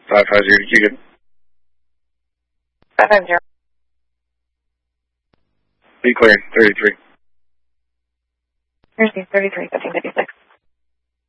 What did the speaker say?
550, did you get? 550. Be clear, 33. Here's 33, 1556.